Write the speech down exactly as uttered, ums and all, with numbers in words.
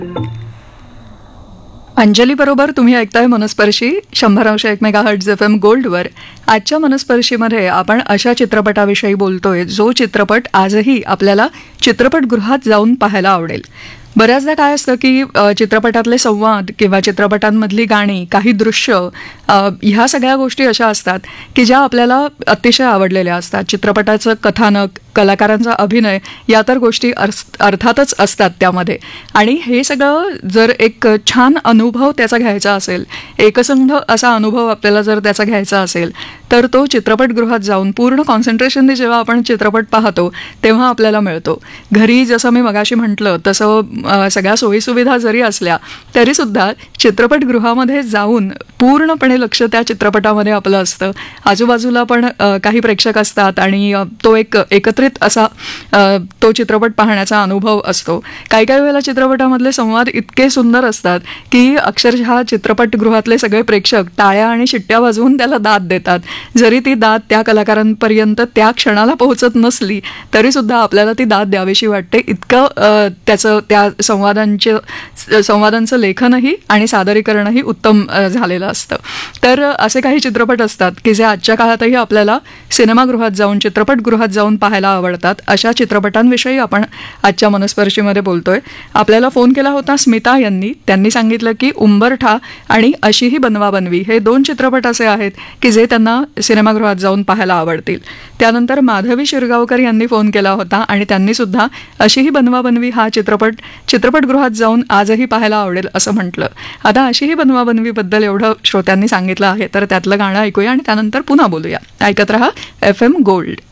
अंजली बरोबर तुम्ही ऐकताय मनस्पर्शी शंभर अंश एक मेगा हर्ट्झ एफ एम गोल्डवर. आजच्या मनस्पर्शीमध्ये आपण अशा चित्रपटाविषयी बोलतोय जो चित्रपट आजही आपल्याला चित्रपटगृहात जाऊन पाहायला आवडेल. बऱ्याचदा काय असतं की अ, चित्रपटातले संवाद किंवा चित्रपटांमधली गाणी, काही दृश्य, अ, ह्या सगळ्या गोष्टी अशा असतात की ज्या आपल्याला अतिशय आवडलेल्या असतात. चित्रपटाचं कथानक, कलाकारांचा अभिनय या तर गोष्टी अर्थ अर्थातच असतात त्यामध्ये. आणि हे सगळं जर एक छान अनुभव त्याचा घ्यायचा असेल, एकसंध असा अनुभव आपल्याला जर त्याचा घ्यायचा असेल तर तो चित्रपटगृहात जाऊन पूर्ण कॉन्सन्ट्रेशनने जेव्हा आपण चित्रपट पाहतो तेव्हा आपल्याला मिळतो. घरी जसं मी मगाशी म्हटलं तसं अ, सगळ्या सोयीसुविधा जरी असल्या तरीसुद्धा चित्रपटगृहामध्ये जाऊन पूर्णपणे लक्ष त्या चित्रपटामध्ये आपलं असतं. आजूबाजूला पण अ, काही प्रेक्षक असतात आणि अ, तो एक एकत्रित असा अ, तो चित्रपट पाहण्याचा अनुभव असतो. काही काही वेळेला चित्रपटामधले संवाद इतके सुंदर असतात की अक्षरशः चित्रपटगृहातले सगळे प्रेक्षक टाळ्या आणि शिट्ट्या वाजवून त्याला दाद देतात. जरी ती दाद त्या कलाकारांपर्यंत त्या क्षणाला पोहोचत नसली तरीसुद्धा आपल्याला ती दाद द्यावीशी वाटते. इतकं अ, त्याचं त्या संवादांचे संवादांचं लेखनही आणि सादरीकरणही उत्तम अ, झालेलं असतं. तर अ, असे काही चित्रपट असतात की जे आजच्या काळातही आपल्याला सिनेमागृहात जाऊन, चित्रपटगृहात जाऊन पाहायला आवडतात. अशा चित्रपटांविषयी आपण आजच्या मनस्पर्शीमध्ये बोलतोय. आपल्याला फोन केला होता स्मिता यांनी. त्यांनी सांगितलं की उंबरठा आणि अशीही बनवाबनवी हे दोन चित्रपट असे आहेत की जे त्यांना सिनेमागृहात जाऊन पाहायला आवडतील. त्यानंतर माधवी शिरगावकर यांनी फोन केला होता आणि त्यांनी सुद्धा अशीही बनवाबनवी हा चित्रपट चित्रपटगृहात जाऊन आजही पाहायला आवडेल असं म्हटलं. आता अशीही बनवाबनवीबद्दल एवढं श्रोत्यांनी सांगितलं आहे तर त्यातलं गाणं ऐकूया आणि त्यानंतर पुन्हा बोलूया. ऐकत रहा एफ एम गोल्ड.